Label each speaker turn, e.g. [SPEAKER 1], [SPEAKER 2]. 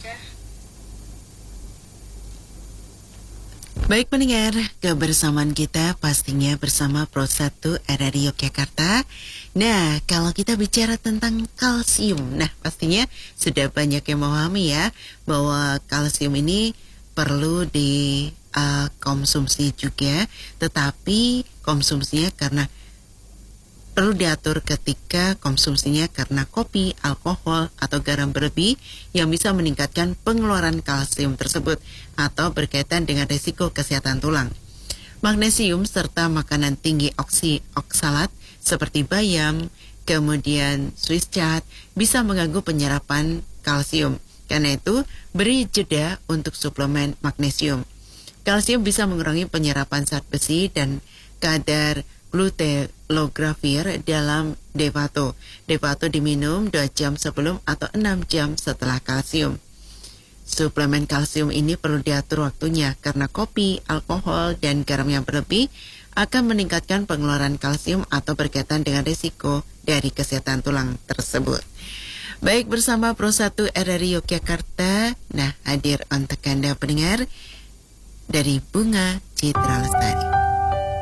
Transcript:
[SPEAKER 1] Baik pendengar, kebersamaan kita pastinya bersama Pro 1 RRI Yogyakarta. Nah, kalau kita bicara tentang kalsium, nah pastinya sudah banyak yang memahami ya bahwa kalsium ini perlu dikonsumsi juga, tetapi konsumsinya karena perlu diatur ketika konsumsinya karena kopi, alkohol, atau garam berlebih yang bisa meningkatkan pengeluaran kalsium tersebut atau berkaitan dengan risiko kesehatan tulang. Magnesium serta makanan tinggi oksalat seperti bayam, kemudian Swiss chard bisa mengganggu penyerapan kalsium. Karena itu, beri jeda untuk suplemen magnesium. Kalsium bisa mengurangi penyerapan zat besi dan kadar glutenografir dalam Devato. Devato diminum 2 jam sebelum atau 6 jam setelah kalsium. Suplemen kalsium ini perlu diatur waktunya karena kopi, alkohol, dan garam yang berlebih akan meningkatkan pengeluaran kalsium atau berkaitan dengan risiko dari kesehatan tulang tersebut. Baik, bersama Pro 1 RRI Yogyakarta, nah hadir untuk Anda pendengar dari Bunga Citra Lestari.